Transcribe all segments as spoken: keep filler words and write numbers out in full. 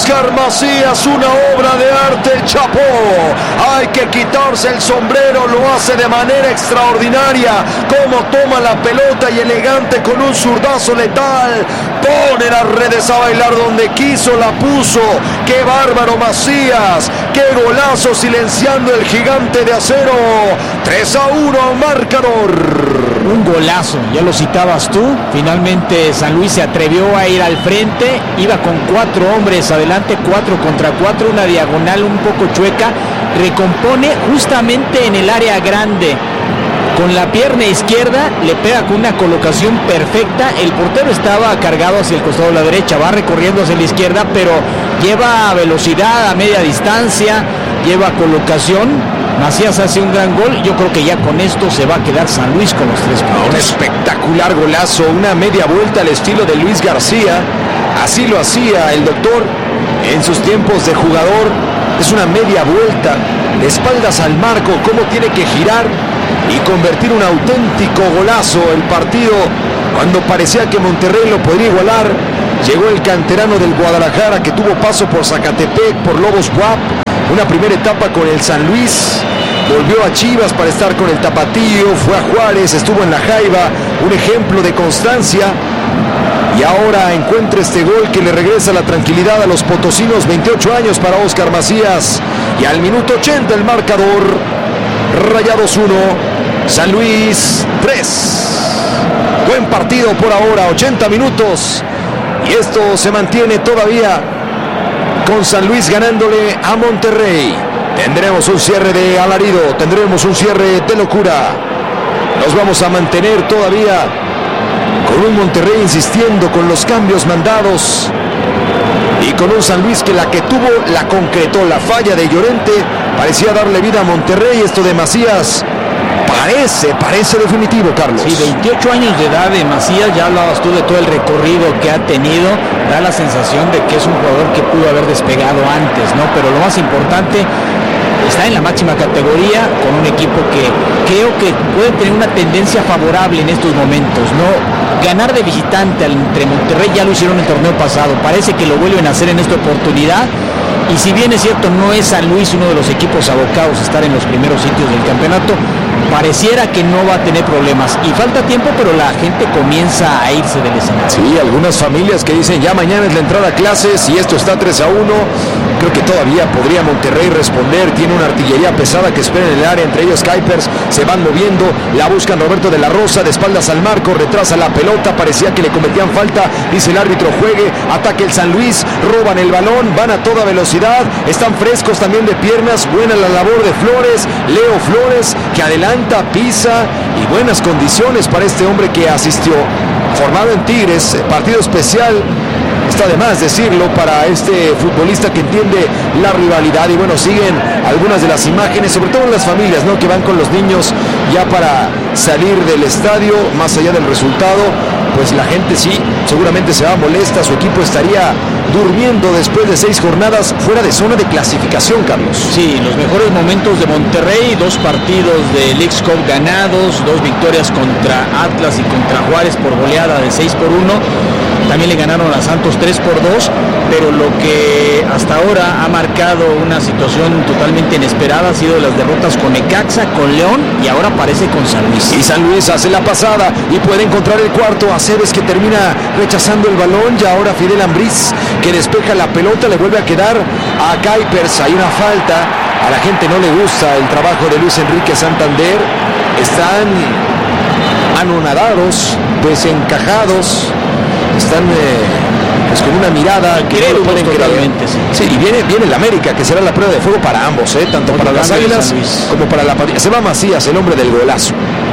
Óscar Macías, una obra de arte, chapó. Hay que quitarse el sombrero, lo hace de manera extraordinaria. Cómo toma la pelota y elegante con un zurdazo letal. Pone las redes a bailar donde quiso, la puso. ¡Qué bárbaro Macías! ¡Qué golazo silenciando el gigante de acero! tres a uno marcador. Un golazo, ya lo citabas tú. Finalmente San Luis se atrevió a ir al frente. Iba con cuatro hombres adelante, cuatro contra cuatro, una diagonal un poco chueca. Recompone justamente en el área grande. Con la pierna izquierda le pega con una colocación perfecta. El portero estaba cargado hacia el costado de la derecha, va recorriendo hacia la izquierda, pero lleva velocidad a media distancia, lleva colocación. Macías hace un gran gol. Yo creo que ya con esto se va a quedar San Luis con los tres puntos. Un espectacular golazo, una media vuelta al estilo de Luis García. Así lo hacía el doctor en sus tiempos de jugador. Es una media vuelta, de espaldas al marco, cómo tiene que girar y convertir un auténtico golazo. El partido, cuando parecía que Monterrey lo podría igualar, llegó el canterano del Guadalajara, que tuvo paso por Zacatepec, por Lobos W A P, una primera etapa con el San Luis, volvió a Chivas para estar con el Tapatío, fue a Juárez, estuvo en la Jaiba, un ejemplo de constancia, y ahora encuentra este gol que le regresa la tranquilidad a los potosinos. Veintiocho años para Óscar Macías, y al minuto ochenta el marcador: Rayados uno, San Luis tres. Buen partido por ahora, ochenta minutos, y esto se mantiene todavía con San Luis ganándole a Monterrey. Tendremos un cierre de alarido, tendremos un cierre de locura. Nos vamos a mantener todavía con un Monterrey insistiendo con los cambios mandados, y con un San Luis que la que tuvo la concretó. La falla de Llorente parecía darle vida a Monterrey. Esto de Macías parece, parece definitivo, Carlos. Sí, veintiocho años de edad de Macías, ya hablabas tú de todo el recorrido que ha tenido. Da la sensación de que es un jugador que pudo haber despegado antes, ¿no? Pero lo más importante, está en la máxima categoría con un equipo que creo que puede tener una tendencia favorable en estos momentos, ¿no? Ganar de visitante entre Monterrey, ya lo hicieron el torneo pasado, parece que lo vuelven a hacer en esta oportunidad. Y si bien es cierto, no es San Luis uno de los equipos abocados a estar en los primeros sitios del campeonato, pareciera que no va a tener problemas. Y falta tiempo, pero la gente comienza a irse del escenario. Sí, algunas familias que dicen ya mañana es la entrada a clases y esto está tres a uno. Creo que todavía podría Monterrey responder. Tiene una artillería pesada que espera en el área, entre ellos Kuipers. Se van moviendo, la buscan Roberto de la Rosa, de espaldas al marco, retrasa la pelota, parecía que le cometían falta, dice el árbitro juegue, ataque el San Luis, roban el balón, van a toda velocidad, están frescos también de piernas. Buena la labor de Flores, Leo Flores, que adelanta, pisa, y buenas condiciones para este hombre que asistió, formado en Tigres, partido especial. Está de más decirlo para este futbolista que entiende la rivalidad. Y bueno, siguen algunas de las imágenes, sobre todo en las familias, ¿no?, que van con los niños ya para salir del estadio. Más allá del resultado, pues la gente sí, seguramente se va molesta. Su equipo estaría durmiendo después de seis jornadas fuera de zona de clasificación, Carlos. Sí, los mejores momentos de Monterrey: dos partidos de Leagues Cup ganados, dos victorias contra Atlas y contra Juárez por goleada de seis por uno. También le ganaron a Santos tres por dos, pero lo que hasta ahora ha marcado una situación totalmente inesperada ha sido las derrotas con Necaxa, con León y ahora parece con San Luis. Y San Luis hace la pasada y puede encontrar el cuarto. Aceves, que termina rechazando el balón, y ahora Fidel Ambriz, que despeja la pelota, le vuelve a quedar a Kuipers. Hay una falta, a la gente no le gusta el trabajo de Luis Enrique Santander. Están anonadados, desencajados, están eh, pues con una mirada que no lo pueden creer. Sí. Sí, y viene, viene el América, que será la prueba de fuego para ambos, ¿eh? Tanto Otro para las Águilas como para la Padilla. Se va Macías, el hombre del golazo.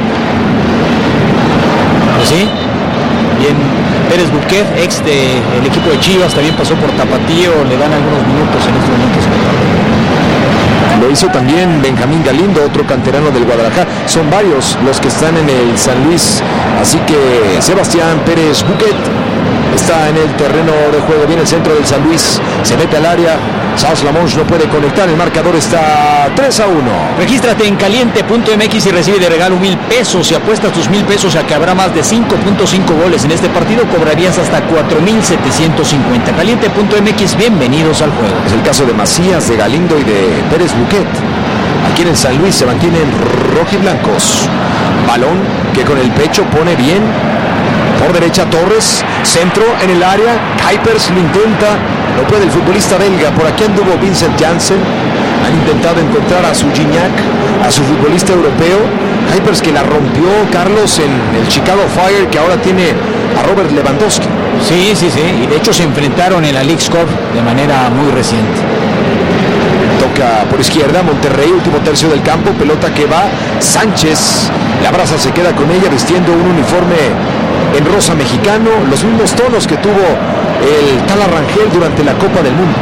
Pues sí, bien. Pérez Buquet, ex del equipo de Chivas, también pasó por Tapatío, le dan algunos minutos en estos momentos. Lo hizo también Benjamín Galindo, otro canterano del Guadalajara. Son varios los que están en el San Luis. Así que Sebastián Pérez Buquet está en el terreno de juego. Viene el centro del San Luis, se mete al área. Charles Lamont no puede conectar, el marcador está tres a uno. Regístrate en caliente punto m x y recibe de regalo mil pesos. Si apuestas tus mil pesos a que habrá más de cinco punto cinco goles en este partido, cobrarías hasta cuatro mil setecientos cincuenta. caliente punto m x, bienvenidos al juego. Es el caso de Macías, de Galindo y de Pérez Buquet. Aquí en el San Luis se mantienen rojiblancos. Balón que con el pecho pone bien. Por derecha Torres, centro en el área, Kuipers lo intenta, no puede el futbolista belga. Por aquí anduvo Vincent Janssen, han intentado encontrar a su Gignac, a su futbolista europeo. Kuipers que la rompió, Carlos, en el Chicago Fire, que ahora tiene a Robert Lewandowski. Sí, sí, sí, y de hecho se enfrentaron en la Leagues Cup de manera muy reciente. Toca por izquierda Monterrey, último tercio del campo, pelota que va, Sánchez, la brasa se queda con ella vistiendo un uniforme en rosa mexicano, los mismos tonos que tuvo el Tala Rangel durante la Copa del Mundo.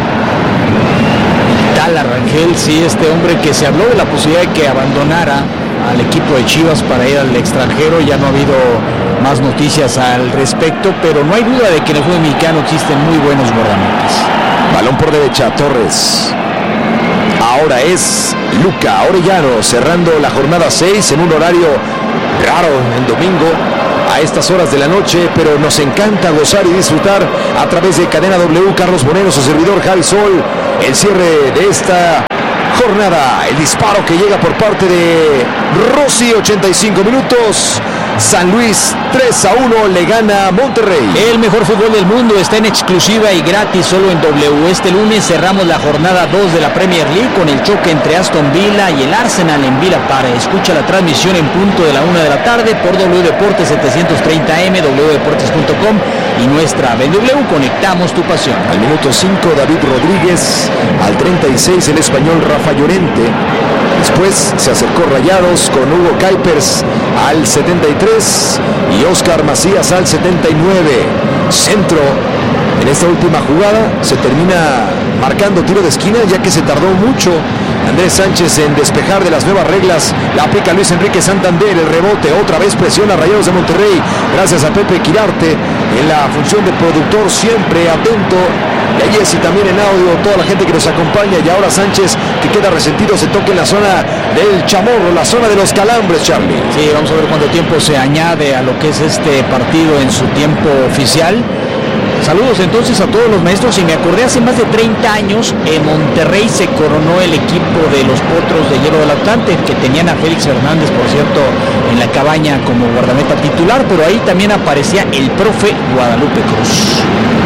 Tala Rangel, sí, este hombre que se habló de la posibilidad de que abandonara al equipo de Chivas para ir al extranjero. Ya no ha habido más noticias al respecto, pero no hay duda de que en el fútbol mexicano existen muy buenos guardametas. Balón por derecha, Torres. Ahora es Luca Orellano cerrando la jornada seis en un horario raro en domingo a estas horas de la noche, pero nos encanta gozar y disfrutar a través de Cadena W. Carlos Moreno, su servidor Javi Sol, el cierre de esta jornada, el disparo que llega por parte de Rossi, ochenta y cinco minutos. San Luis tres a uno le gana a Monterrey. El mejor fútbol del mundo está en exclusiva y gratis solo en W. Este lunes cerramos la jornada dos de la Premier League con el choque entre Aston Villa y el Arsenal en Villa Park. Escucha la transmisión en punto de la una de la tarde por W Deportes setecientos treinta M, w deportes punto com y nuestra B W. Conectamos tu pasión. Al minuto cinco David Rodríguez, al treinta y seis el español Rafa Llorente. Después se acercó Rayados con Hugo Kuipers al setenta y tres y Oscar Macías al setenta y nueve. Centro en esta última jugada, se termina marcando tiro de esquina ya que se tardó mucho Andrés Sánchez en despejar de las nuevas reglas. La aplica Luis Enrique Santander, el rebote, otra vez presiona a Rayados de Monterrey, gracias a Pepe Quirarte en la función de productor, siempre atento. Y a Jessy también en audio, toda la gente que nos acompaña. Y ahora Sánchez, que queda resentido, se toca en la zona del Chamorro, la zona de los calambres, Charlie. Sí, vamos a ver cuánto tiempo se añade a lo que es este partido en su tiempo oficial. Saludos entonces a todos los maestros. Y me acordé, hace más de treinta años en Monterrey se coronó el equipo de los Potros de Hierro del Atlante, que tenían a Félix Fernández, por cierto, en la cabaña como guardameta titular, pero ahí también aparecía el profe Guadalupe Cruz.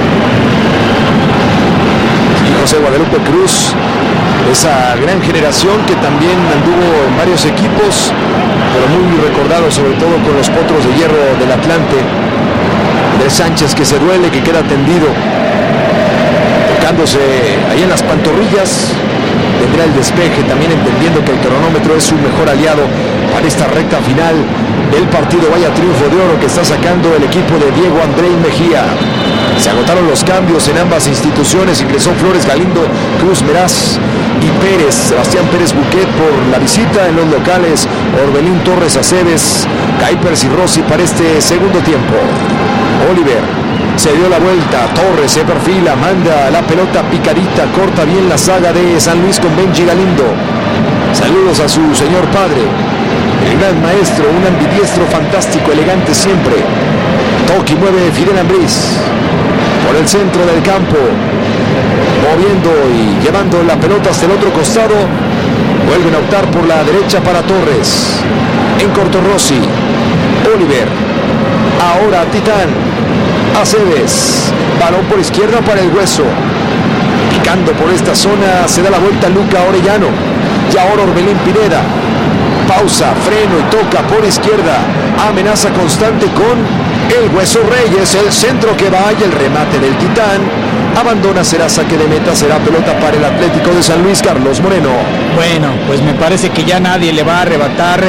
José Guadalupe Cruz, esa gran generación que también anduvo en varios equipos, pero muy recordado sobre todo con los Potros de Hierro del Atlante. Andrés Sánchez, que se duele, que queda tendido, tocándose ahí en las pantorrillas. Tendrá el despeje, también entendiendo que el cronómetro es su mejor aliado para esta recta final del partido. Vaya triunfo de oro que está sacando el equipo de Diego Andrei Mejía. Se agotaron los cambios en ambas instituciones. Ingresó Flores, Galindo, Cruz Meraz y Pérez. Sebastián Pérez Buquet por la visita. En los locales, Orbelín Torres, Aceves, Kuipers y Rossi para este segundo tiempo. Oliver se dio la vuelta, Torres se perfila, manda la pelota picadita, corta bien la saga de San Luis con Benji Galindo. Saludos a su señor padre, el gran maestro, un ambidiestro fantástico, elegante siempre. Toki mueve Fidel Ambriz por el centro del campo, moviendo y llevando la pelota hasta el otro costado. Vuelven a optar por la derecha para Torres. En corto Rossi, Oliver, ahora Titán, Aceves, balón por izquierda para el Hueso. Picando por esta zona, se da la vuelta Luca Orellano. Y ahora Orbelín Pineda. Pausa, freno y toca por izquierda. Amenaza constante con el Hueso Reyes. El centro que va y el remate del Titán. Abandona, será saque de meta, será pelota para el Atlético de San Luis. Carlos Moreno. Bueno, pues me parece que ya nadie le va a arrebatar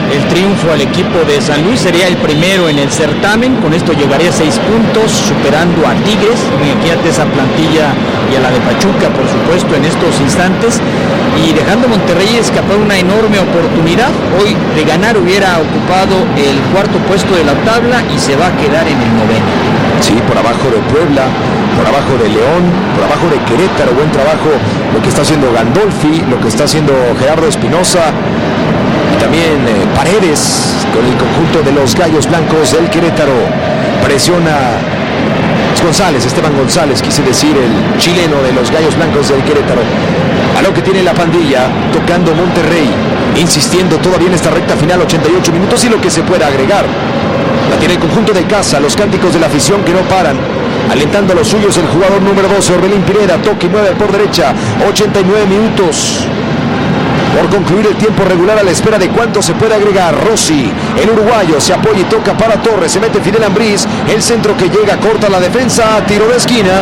el triunfo al equipo de San Luis, sería el primero en el certamen, con esto llegaría a seis puntos, superando a Tigres, imagínate esa plantilla, y a la de Pachuca, por supuesto, en estos instantes, y dejando a Monterrey escapar una enorme oportunidad. Hoy de ganar hubiera ocupado el cuarto puesto de la tabla y se va a quedar en el noveno. Sí, por abajo de Puebla, por abajo de León, por abajo de Querétaro. Buen trabajo lo que está haciendo Gandolfi, lo que está haciendo Gerardo Espinosa y también eh, Paredes con el conjunto de los Gallos Blancos del Querétaro. Presiona González, Esteban González, quise decir, el chileno de los Gallos Blancos del Querétaro. A lo que tiene la pandilla, tocando Monterrey, insistiendo todavía en esta recta final, ochenta y ocho minutos, y lo que se pueda agregar. La tiene el conjunto de casa, los cánticos de la afición que no paran, alentando a los suyos el jugador número doce, Orbelín Pineda, toque y mueve por derecha, ochenta y nueve minutos. Por concluir el tiempo regular, a la espera de cuánto se puede agregar. Rossi, el uruguayo, se apoya y toca para Torres, se mete Fidel Ambriz, el centro que llega, corta la defensa, tiro de esquina.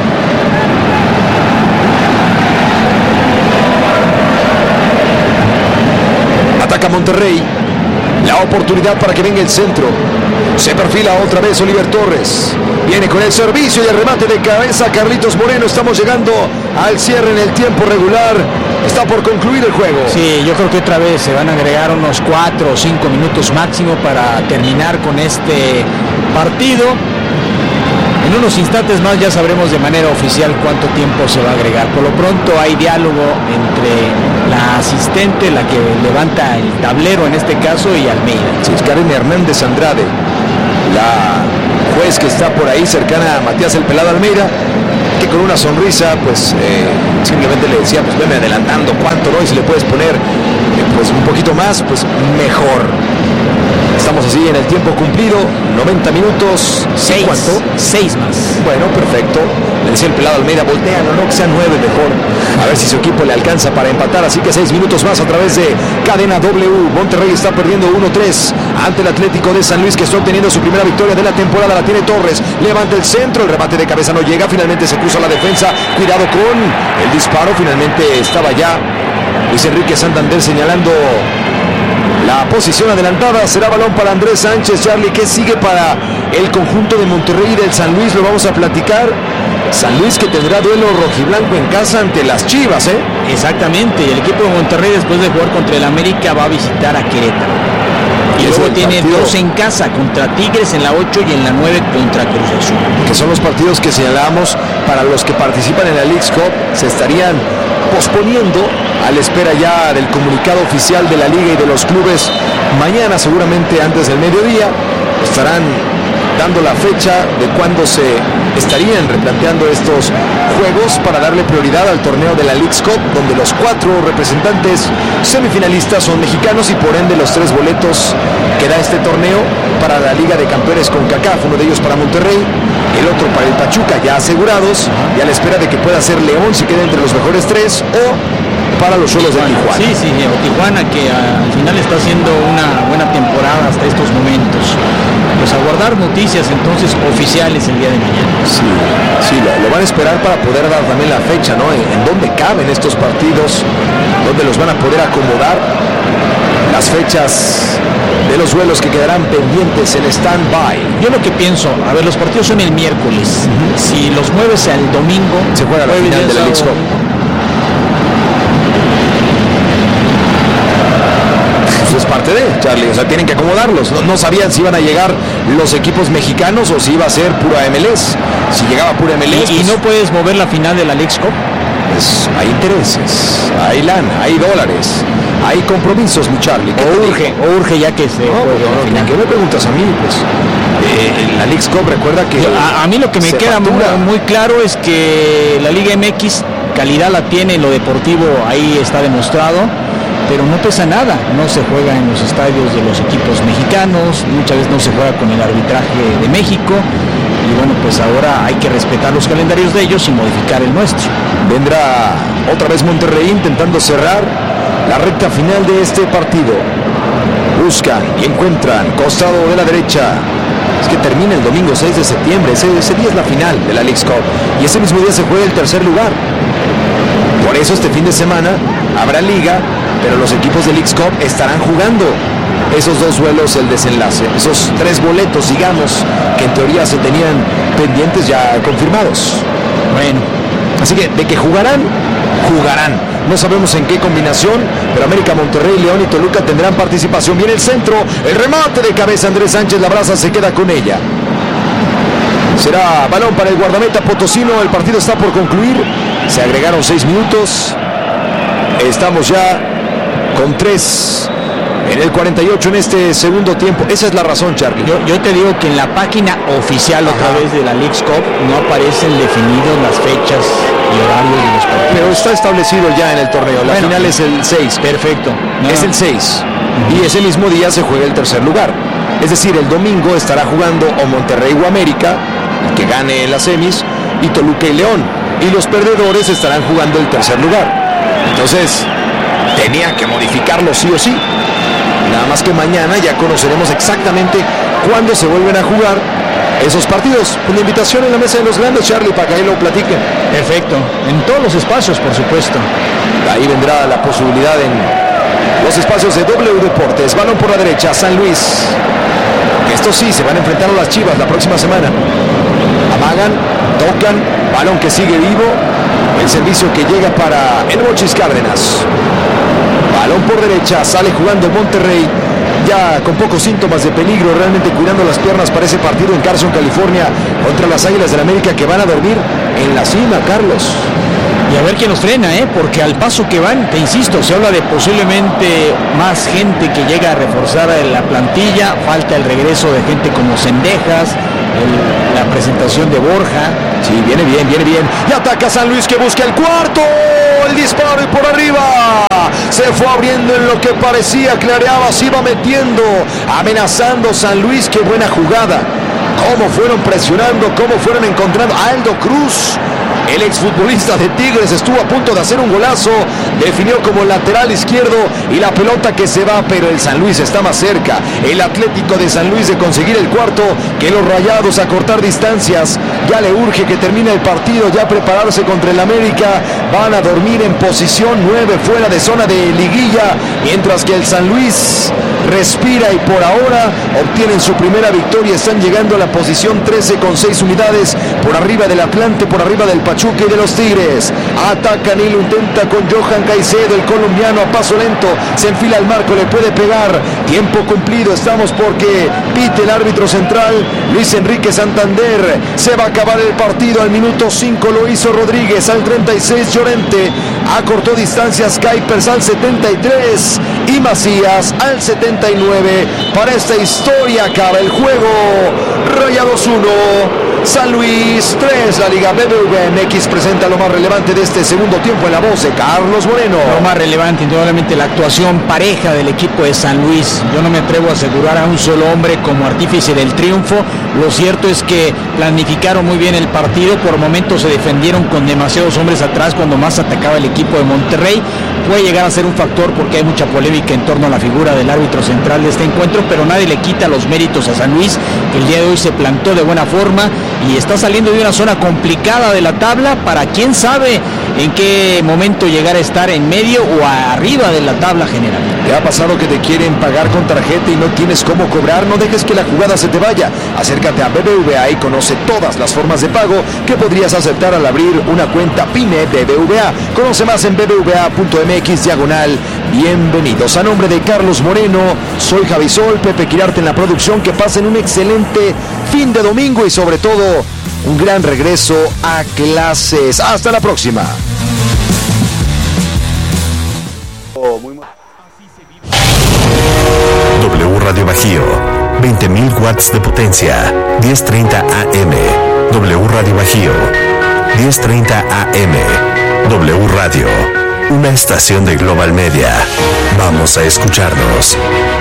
Ataca Monterrey, la oportunidad para que venga el centro. Se perfila otra vez Oliver Torres. Viene con el servicio y el remate de cabeza Carlitos Moreno. Estamos llegando al cierre en el tiempo regular. Está por concluir el juego. Sí, yo creo que otra vez se van a agregar unos cuatro o cinco minutos máximo para terminar con este partido. En unos instantes más ya sabremos de manera oficial cuánto tiempo se va a agregar. Por lo pronto hay diálogo entre la asistente, la que levanta el tablero en este caso, y Almeida. Sí, es Karen Hernández Andrade, la juez que está por ahí cercana a Matías el Pelado Almeida, que con una sonrisa pues eh, simplemente le decía, pues veme adelantando cuánto, ¿no? Y si le puedes poner eh, pues un poquito más, pues mejor. Estamos así en el tiempo cumplido, noventa minutos. Seis. ¿Cuánto? Seis más. Bueno, perfecto. Le decía el Pelado Almeida, voltea, no, no, que sea nueve mejor. A ver si su equipo le alcanza para empatar. Así que seis minutos más a través de Cadena W. Monterrey está perdiendo uno tres ante el Atlético de San Luis, que está obteniendo su primera victoria de la temporada. La tiene Torres, levanta el centro, el remate de cabeza no llega, finalmente se cruza la defensa. Cuidado con el disparo, finalmente estaba ya Luis Enrique Santander señalando la posición adelantada. Será balón para Andrés Sánchez. Charlie, ¿qué sigue para el conjunto de Monterrey y del San Luis? Lo vamos a platicar. San Luis que tendrá duelo rojiblanco en casa ante las Chivas, ¿eh? Exactamente, y el equipo de Monterrey, después de jugar contra el América, va a visitar a Querétaro. Y, y luego tiene partido, dos en casa, contra Tigres en la ocho y en la nueve contra Cruz Azul. Que son los partidos que señalamos para los que participan en la Leagues Cup. Se estarían posponiendo a la espera ya del comunicado oficial de la Liga y de los clubes. Mañana, seguramente antes del mediodía, estarán dando la fecha de cuándo se estarían replanteando estos juegos para darle prioridad al torneo de la Leagues Cup, donde los cuatro representantes semifinalistas son mexicanos y por ende los tres boletos que da este torneo para la Liga de Campeones CONCACAF, uno de ellos para Monterrey, el otro para el Pachuca, ya asegurados, y a la espera de que pueda ser León si queda entre los mejores tres, o para los Xolos de Tijuana. Sí, sí, o Tijuana, que al final está haciendo una buena temporada hasta estos momentos. Pues aguardar noticias entonces oficiales el día de mañana. Sí, sí, lo, lo van a esperar para poder dar también la fecha, ¿no? En, en dónde caben estos partidos, dónde los van a poder acomodar, las fechas de los duelos que quedarán pendientes en stand-by. Yo lo que pienso, a ver, los partidos son el miércoles. Uh-huh. Si los mueves al domingo, se juega la final de la Leagues Cup. Es parte de, Charlie, o sea, tienen que acomodarlos. No, no sabían si iban a llegar los equipos mexicanos o si iba a ser pura M L S. Si llegaba pura M L S. Y, pues, y no puedes mover la final de la Leagues Cup. Pues hay intereses, hay lana, hay dólares, hay compromisos, mi Charlie. O urge, o urge ya que se. No, pues, no, no, ¿qué me preguntas a mí? Pues eh, la Leagues Cup, recuerda que. A, a mí lo que me queda muy, muy claro es que la Liga M X calidad la tiene, en lo deportivo ahí está demostrado. Pero no pesa nada, no se juega en los estadios de los equipos mexicanos, muchas veces no se juega con el arbitraje de México, y bueno, pues ahora hay que respetar los calendarios de ellos y modificar el nuestro. Vendrá otra vez Monterrey intentando cerrar la recta final de este partido. Buscan y encuentran costado de la derecha. Es que termina el domingo seis de septiembre, ese, ese día es la final de la Leagues Cup, y ese mismo día se juega el tercer lugar. Por eso este fin de semana habrá liga, pero los equipos de Leagues Cup estarán jugando. esos dos duelos el desenlace. Esos tres boletos, digamos, que en teoría se tenían pendientes ya confirmados. Bueno, así que de que jugarán, jugarán. No sabemos en qué combinación, pero América, Monterrey, León y Toluca tendrán participación. Viene el centro, el remate de cabeza, Andrés Sánchez Labraza se queda con ella. Será balón para el guardameta potosino, el partido está por concluir, se agregaron seis minutos, estamos ya con tres en el cuarenta y ocho en este segundo tiempo. Esa es la razón, Charlie. Yo, yo te digo que en la página oficial otra Ajá. vez de la Leagues Cup no aparecen definidos las fechas y horarios de los partidos. Pero está establecido ya en el torneo, la bueno, final es el seis. Perfecto. No. Es el seis. Uh-huh. Y ese mismo día se juega el tercer lugar. Es decir, el domingo estará jugando o Monterrey o América, el que gane en las semis, y Toluca y León. Y los perdedores estarán jugando el tercer lugar. Entonces, tenía que modificarlo sí o sí. Nada más que mañana ya conoceremos exactamente cuándo se vuelven a jugar esos partidos. Una invitación en la mesa de los grandes, Charlie, para que ahí lo platiquen. Perfecto, en todos los espacios, por supuesto. Ahí vendrá la posibilidad en los espacios de W Deportes. Balón por la derecha, San Luis. Estos sí se van a enfrentar a las Chivas la próxima semana. Amagan, tocan, balón que sigue vivo. El servicio que llega para el Mochis Cárdenas. Balón por derecha, sale jugando Monterrey, ya con pocos síntomas de peligro, realmente cuidando las piernas para ese partido en Carson, California, contra las Águilas del América, que van a dormir en la cima, Carlos. Y a ver quién nos frena, ¿eh? Porque al paso que van, te insisto, se habla de posiblemente más gente que llega a reforzar la plantilla, falta el regreso de gente como Cendejas, el, la presentación de Borja. Sí, viene bien, viene bien. Y ataca San Luis, que busca el cuarto. El disparo y por arriba. Se fue abriendo en lo que parecía, clareaba, se iba metiendo, amenazando San Luis. Qué buena jugada. Cómo fueron presionando, cómo fueron encontrando a Aldo Cruz. El exfutbolista de Tigres estuvo a punto de hacer un golazo, definió como lateral izquierdo y la pelota que se va, pero el San Luis está más cerca. El Atlético de San Luis de conseguir el cuarto, que los Rayados a cortar distancias. Ya le urge que termine el partido, ya prepararse contra el América. Van a dormir en posición nueve fuera de zona de liguilla, mientras que el San Luis respira y por ahora obtienen su primera victoria. Están llegando a la posición trece con seis unidades por arriba del Atlante, por arriba del Pachuca y de los Tigres. Atacan y lo intenta con Johan Caicedo, el colombiano, a paso lento, se enfila al marco, le puede pegar. Tiempo cumplido, estamos porque pite el árbitro central, Luis Enrique Santander. Se va a acabar el partido al minuto cinco, lo hizo Rodríguez. Al treinta y seis, Llorente acortó distancias, Kuipers al setenta y tres y Macías al setenta y nueve. Para esta historia acaba el juego. Rayados uno, San Luis tres. La Liga B B V M X presenta lo más relevante de este segundo tiempo en la voz de Carlos Moreno. Lo más relevante, indudablemente, la actuación pareja del equipo de San Luis. Yo no me atrevo a asegurar a un solo hombre como artífice del triunfo. Lo cierto es que planificaron muy bien el partido. Por momentos se defendieron con demasiados hombres atrás cuando más atacaba el equipo de Monterrey. Puede llegar a ser un factor porque hay mucha polémica en torno a la figura del árbitro central de este encuentro, pero nadie le quita los méritos a San Luis, que el día de hoy se plantó de buena forma y está saliendo de una zona complicada de la tabla para quién sabe en qué momento llegar a estar en medio o arriba de la tabla general. ¿Te ha pasado que te quieren pagar con tarjeta y no tienes cómo cobrar? No dejes que la jugada se te vaya. Acércate a B B V A y conoce todas las formas de pago que podrías aceptar al abrir una cuenta PYME B B V A. Conoce más en b b v a punto m x diagonal. Bienvenidos. A nombre de Carlos Moreno, soy Javisol, Pepe Quirarte en la producción. Que pasen un excelente fin de domingo y sobre todo un gran regreso a clases. Hasta la próxima. W Radio Bajío, veinte mil watts de potencia, diez treinta A M. W Radio Bajío, diez treinta A M. W Radio, una estación de Global Media. Vamos a escucharnos.